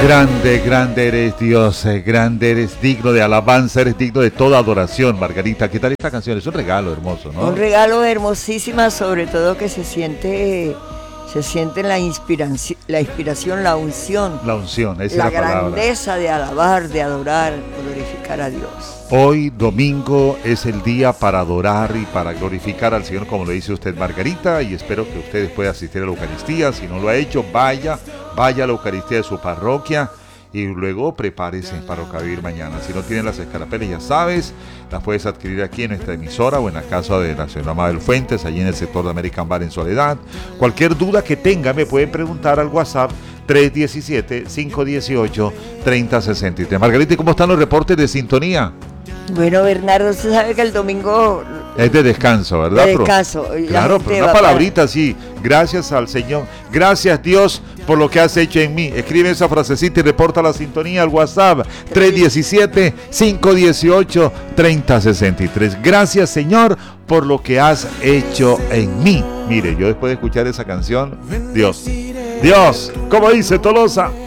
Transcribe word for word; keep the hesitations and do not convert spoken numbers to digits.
Grande, grande eres Dios, eh, grande eres digno de alabanza, eres digno de toda adoración, Margarita. ¿Qué tal esta canción? Es un regalo hermoso, ¿no? Un regalo hermosísima, sobre todo que se siente, se siente la inspiración, la inspiración, la unción. La unción, esa la es la palabra. grandeza de alabar, de adorar, glorificar a Dios. Hoy, domingo, es el día para adorar y para glorificar al Señor, como lo dice usted, Margarita, y espero que ustedes puedan asistir a la Eucaristía. Si no lo ha hecho, vaya, vaya a la Eucaristía de su parroquia y luego prepárese para recibir mañana. Si no tienen las escarapelas, ya sabes, las puedes adquirir aquí en nuestra emisora o en la casa de la señora Mabel Fuentes, allí en el sector de American Bar en Soledad. Cualquier duda que tenga, me pueden preguntar al WhatsApp tres uno siete, cinco uno ocho, tres cero seis tres. Margarita, ¿y cómo están los reportes de sintonía? Bueno, Bernardo, usted sabe que el domingo es de descanso, ¿verdad? De descanso. Pero, claro, pero una palabrita así. Gracias al Señor. Gracias, Dios, por lo que has hecho en mí. Escribe esa frasecita y reporta la sintonía al WhatsApp tres uno siete, cinco uno ocho, tres cero seis tres. Gracias, Señor, por lo que has hecho en mí. Mire, yo después de escuchar esa canción, Dios, Dios, como dice Tolosa.